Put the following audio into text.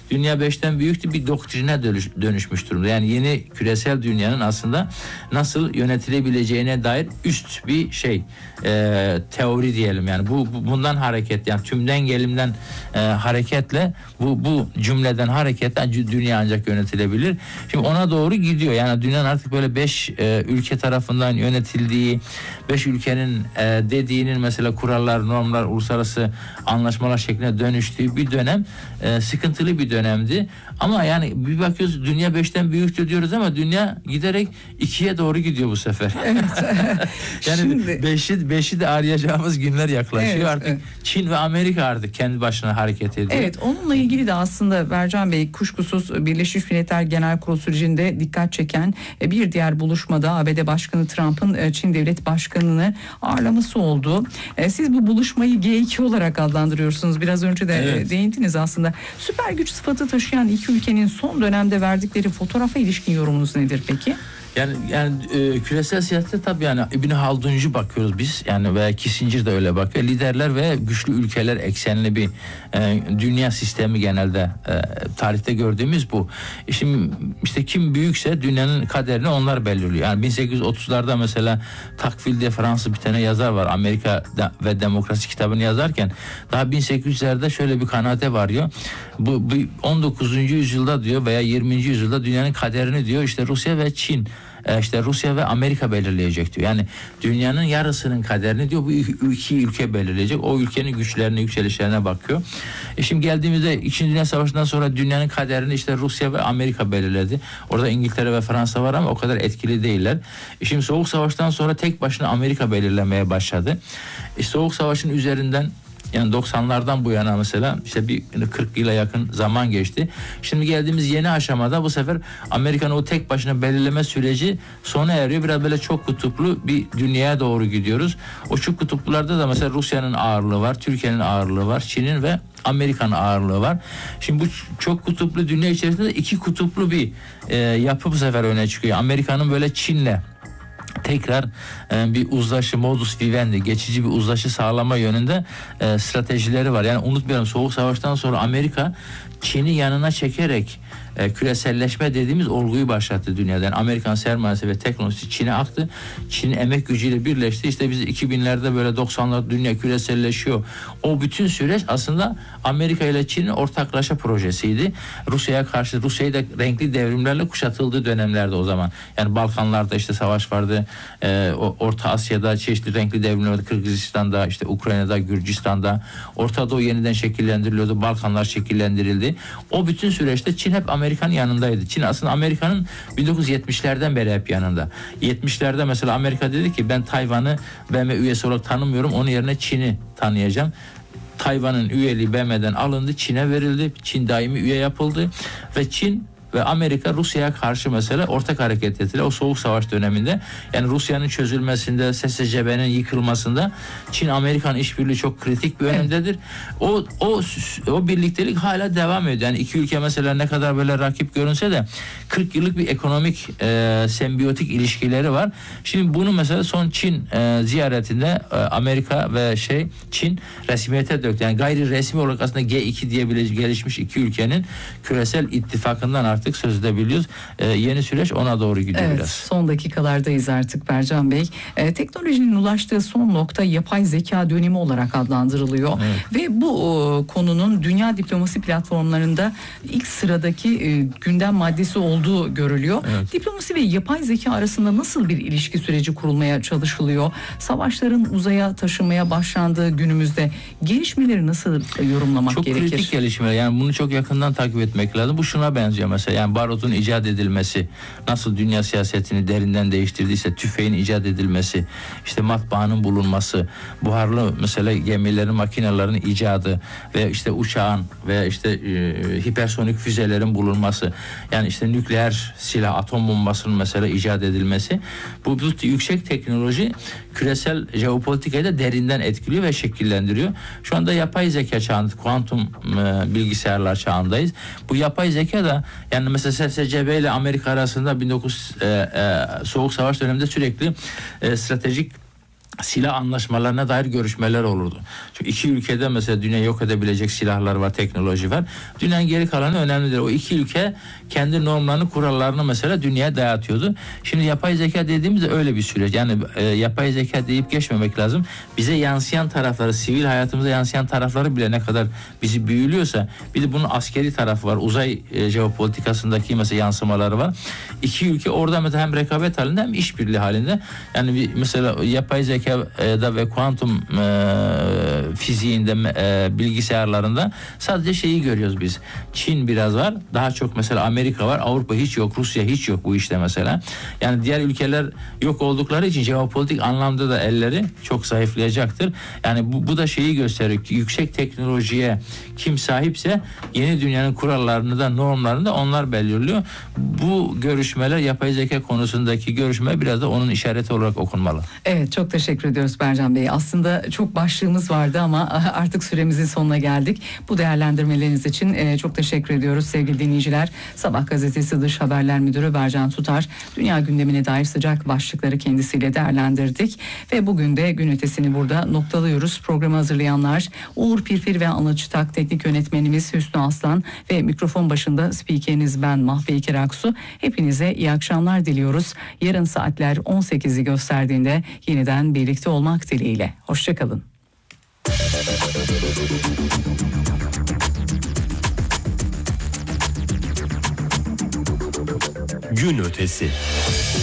dünya 5'ten büyüktü bir doktrine dönüşmüş durumda. Yani yeni küresel dünyanın aslında nasıl yönetilebileceğine dair üst bir teori diyelim. Yani bundan hareket, yani tümden gelimden hareketle bu cümleden hareketle dünya ancak yönetilebilir. Şimdi ona doğru gidiyor. Yani dünyanın artık böyle 5 ülke tarafından yönetildiği, 5 ülkenin dediğinin mesela kurallar, normlar, uluslararası anlaşmalar şeklinde dönüştüğü bir dönem sıkıntılı bir dönemdi. Ama yani bir bakıyoruz dünya 5'ten büyüktür diyoruz ama dünya giderek 2'ye doğru gidiyor bu sefer. Evet. Yani Şimdi 5'i de arayacağımız günler yaklaşıyor. Evet, Artık Çin ve Amerika artık kendi başına hareket ediyor. evet, onunla ilgili de aslında Bercan Bey kuşkusuz Birleşmiş Milletler Genel Kurulu sürecinde dikkat çeken bir diğer buluşmada ABD Başkanı Trump'ın Çin Devlet Başkanı'nı ağırlaması oldu. Siz bu buluşmayı G2 olarak adlandırıyorsunuz. Biraz önce de değindiniz aslında. Süper güç sıfatı taşıyan iki ülkenin son dönemde verdikleri fotoğrafa ilişkin yorumunuz nedir peki? Yani küresel siyasete tabii yani İbn Halduncu bakıyoruz biz, yani veya Kissinger de öyle bakıyor. Liderler ve güçlü ülkeler eksenli bir dünya sistemi genelde tarihte gördüğümüz bu. Şimdi işte kim büyükse dünyanın kaderini onlar belirliyor. Yani 1830'larda mesela Tocqueville diye Fransız bir tane yazar var. Amerika ve Demokrasi kitabını yazarken daha 1800'lerde şöyle bir kanaate varıyor. Bu 19. yüzyılda diyor veya 20. yüzyılda dünyanın kaderini diyor işte Rusya ve Çin, işte Rusya ve Amerika belirleyecek diyor. Yani dünyanın yarısının kaderini diyor bu iki ülke belirleyecek. O ülkenin güçlerine, yükselişlerine bakıyor. Şimdi geldiğimizde 2. Dünya Savaşı'ndan sonra dünyanın kaderini işte Rusya ve Amerika belirledi. Orada İngiltere ve Fransa var ama o kadar etkili değiller. Şimdi Soğuk Savaş'tan sonra tek başına Amerika belirlemeye başladı. Soğuk Savaş'ın üzerinden yani 90'lardan bu yana mesela işte bir 40 yıla yakın zaman geçti. Şimdi geldiğimiz yeni aşamada bu sefer Amerika'nın o tek başına belirleme süreci sona eriyor. Biraz böyle çok kutuplu bir dünyaya doğru gidiyoruz. O çok kutuplularda da mesela Rusya'nın ağırlığı var, Türkiye'nin ağırlığı var, Çin'in ve Amerika'nın ağırlığı var. Şimdi bu çok kutuplu dünya içerisinde de iki kutuplu bir yapı bu sefer öne çıkıyor. Amerika'nın böyle Çin'le tekrar bir uzlaşı, modus vivendi, geçici bir uzlaşı sağlama yönünde stratejileri var. Yani unutmayalım, Soğuk Savaş'tan sonra Amerika Çin'i yanına çekerek küreselleşme dediğimiz olguyu başlattı dünyada. Yani Amerikan sermayesi ve teknolojisi Çin'e aktı. Çin'in emek gücüyle birleşti. İşte biz 2000'lerde böyle 90'larda dünya küreselleşiyor. O bütün süreç aslında Amerika ile Çin'in ortaklaşa projesiydi. Rusya'ya karşı, Rusya'yı da renkli devrimlerle kuşatıldığı dönemlerde o zaman. Yani Balkanlarda işte savaş vardı. Orta Asya'da çeşitli renkli devrimler vardı. Kırgızistan'da, işte Ukrayna'da, Gürcistan'da. Orta Doğu yeniden şekillendiriliyordu. Balkanlar şekillendirildi. O bütün süreçte Çin hep Amerika'nın yanındaydı. Çin aslında Amerika'nın 1970'lerden beri hep yanında. 70'lerde mesela Amerika dedi ki ben Tayvan'ı BM üyesi olarak tanımıyorum. Onun yerine Çin'i tanıyacağım. Tayvan'ın üyeliği BM'den alındı. Çin'e verildi. Çin daimi üye yapıldı. Ve Çin ve Amerika Rusya'ya karşı mesela ortak hareket ettiler o Soğuk Savaş döneminde. Yani Rusya'nın çözülmesinde, SSCB'nin yıkılmasında Çin-Amerikan işbirliği çok kritik bir önemdedir. O birliktelik hala devam ediyor. Yani iki ülke mesela ne kadar böyle rakip görünse de 40 yıllık bir ekonomik sembiyotik ilişkileri var. Şimdi bunu mesela son Çin ziyaretinde Amerika ve Çin resmiyete döktü. Yani gayri resmi olarak aslında G2 diye gelişmiş iki ülkenin küresel ittifakından artık söz edebiliyoruz. Yeni süreç ona doğru gidiyor biraz. Son dakikalardayız artık Bercan Bey. Teknolojinin ulaştığı son nokta yapay zeka dönemi olarak adlandırılıyor. Evet. Ve bu konunun dünya diplomasi platformlarında ilk sıradaki gündem maddesi olduğu görülüyor. Evet. Diplomasi ve yapay zeka arasında nasıl bir ilişki süreci kurulmaya çalışılıyor? Savaşların uzaya taşınmaya başlandığı günümüzde gelişmeleri nasıl yorumlamak gerekir? Çok kritik gelişmeler. Yani bunu çok yakından takip etmek lazım. Bu şuna benziyor mesela. Yani barutun icat edilmesi nasıl dünya siyasetini derinden değiştirdiyse, tüfeğin icat edilmesi, işte matbaanın bulunması, buharlı mesela gemilerin, makinelerin icadı ve işte uçağın ve işte hipersonik füzelerin bulunması, yani işte nükleer silah, atom bombasının mesela icat edilmesi, bu yüksek teknoloji küresel jeopolitikayı da derinden etkiliyor ve şekillendiriyor. Şu anda yapay zeka çağında, kuantum bilgisayarlar çağındayız. Bu yapay zeka da yani mesela SSCB ile Amerika arasında Soğuk Savaş döneminde sürekli stratejik silah anlaşmalarına dair görüşmeler olurdu. Çünkü iki ülkede mesela dünya yok edebilecek silahlar var, teknoloji var. Dünyanın geri kalanı önemlidir. O iki ülke kendi normlarını, kurallarını mesela dünyaya dayatıyordu. Şimdi yapay zeka dediğimizde öyle bir süreç. Yani yapay zeka deyip geçmemek lazım. Bize yansıyan tarafları, sivil hayatımıza yansıyan tarafları bile ne kadar bizi büyülüyorsa, bir de bunun askeri tarafı var. Uzay jeopolitikasındaki mesela yansımaları var. İki ülke orada mesela hem rekabet halinde hem işbirliği halinde. Yani mesela yapay zekada ve kuantum fiziğinde, bilgisayarlarında sadece şeyi görüyoruz biz. Çin biraz var. Daha çok mesela Amerika var. Avrupa hiç yok. Rusya hiç yok bu işte mesela. Yani diğer ülkeler yok oldukları için jeopolitik anlamda da elleri çok zayıflayacaktır. Yani bu da şeyi gösteriyor ki yüksek teknolojiye kim sahipse yeni dünyanın kurallarını da, normlarını da onlar belirliyor. Bu görüşmeler, yapay zeka konusundaki görüşme biraz da onun işareti olarak okunmalı. Evet, çok teşekkür ediyoruz Bercan Bey. Aslında çok başlığımız vardı ama artık süremizin sonuna geldik. Bu değerlendirmeleriniz için çok teşekkür ediyoruz sevgili dinleyiciler. Sabah gazetesi Dış Haberler Müdürü Bercan Tutar, dünya gündemine dair sıcak başlıkları kendisiyle değerlendirdik. Ve bugün de gün ötesini burada noktalıyoruz. Programı hazırlayanlar Uğur Pirpir ve Anıl Çıtak, teknik yönetmenimiz Hüsnü Aslan ve mikrofon başında spikeriniz ben Mahve İker Aksu. Hepinize iyi akşamlar diliyoruz. Yarın saatler 18'i gösterdiğinde yeniden birlikte olmak dileğiyle. Hoşçakalın. Gün ötesi.